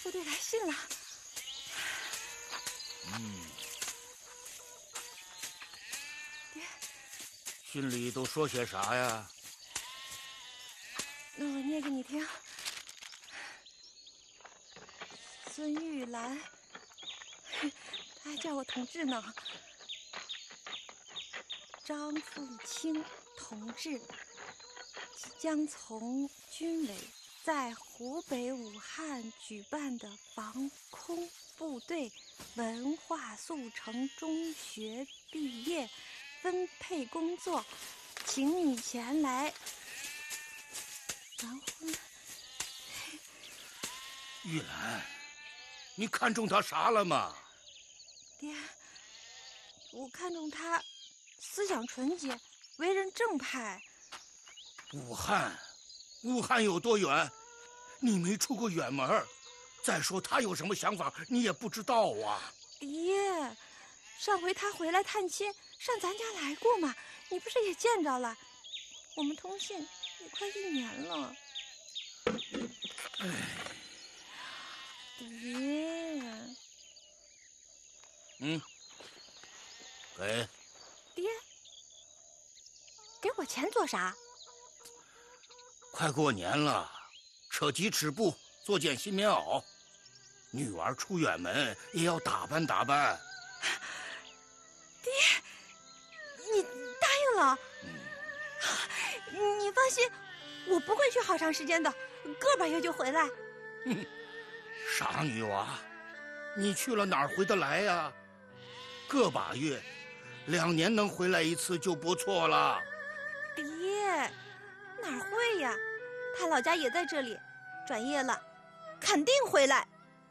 部队来信了。爹， 信里都说些啥呀？ 那我念给你听。孙玉兰，他还叫我同志呢。张富清同志将从军委在湖北武汉举办的防空部队文化速成中学毕业分配工作，请你前来完婚。 玉兰，你看中他啥了吗？ 爹，我看中他思想纯洁，为人正派。 武汉有多远？你没出过远门。再说他有什么想法，你也不知道啊。 爹，上回他回来探亲，上咱家来过嘛，你不是也见着了？我们通信也快1年了。爹， 给。 爹，给我钱做啥？ 快过年了，扯鸡吃布，做件新棉袄。女儿出远门也要打扮打扮。 爹，你答应了？你放心，我不会去好长时间的，个把月就回来。 傻女娃，你去了哪儿回得来呀？个把月，2年能回来一次就不错了。 爹，哪儿会呀？他老家也在这里，转业了，肯定回来。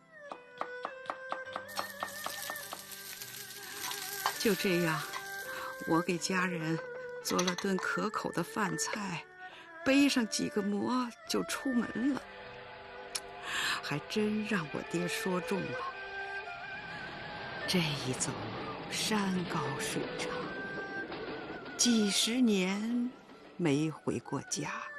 就这样，我给家人做了顿可口的饭菜，背上几个馍就出门了。还真让我爹说中了，这一走山高水长，几10年没回过家。